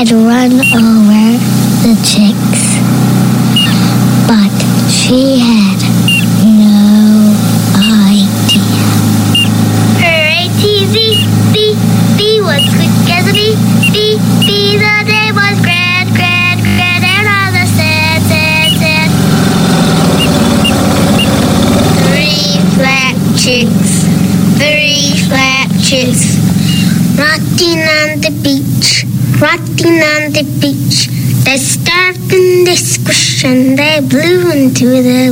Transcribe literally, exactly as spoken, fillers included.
had run over the chicks, but she had no idea. Hooray, T Z! B, B was quick as a bee. B, B, the day was grand, grand, grand, and all the sad, sad, sad. Three flat chicks, three flat chicks, rotting on the beach, rotting on the beach. They starved and they squished and they blew into the